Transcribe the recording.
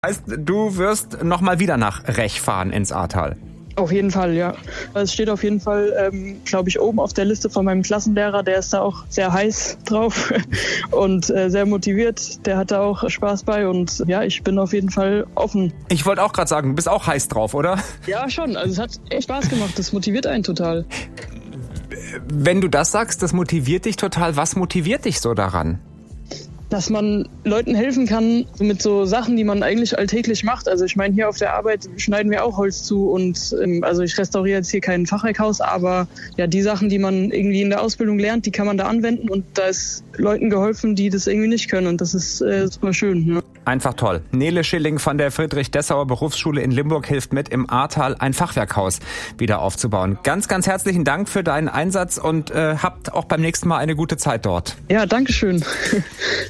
Heißt, du wirst nochmal wieder nach Rech fahren ins Ahrtal? Auf jeden Fall, ja. Es steht auf jeden Fall, glaube ich, oben auf der Liste von meinem Klassenlehrer. Der ist da auch sehr heiß drauf und sehr motiviert. Der hat da auch Spaß bei und ja, ich bin auf jeden Fall offen. Ich wollte auch gerade sagen, du bist auch heiß drauf, oder? Ja, schon. Also es hat echt Spaß gemacht. Das motiviert einen total. Wenn du das sagst, das motiviert dich total. Was motiviert dich so daran? Dass man Leuten helfen kann mit so Sachen, die man eigentlich alltäglich macht. Also ich meine, hier auf der Arbeit schneiden wir auch Holz zu und also ich restauriere jetzt hier kein Fachwerkhaus, aber ja, die Sachen, die man irgendwie in der Ausbildung lernt, die kann man da anwenden und da ist Leuten geholfen, die das irgendwie nicht können und das ist super schön. Ja. Einfach toll. Nele Schilling von der Friedrich-Dessauer Berufsschule in Limburg hilft mit, im Ahrtal ein Fachwerkhaus wieder aufzubauen. Ganz, ganz herzlichen Dank für deinen Einsatz und habt auch beim nächsten Mal eine gute Zeit dort. Ja, danke schön.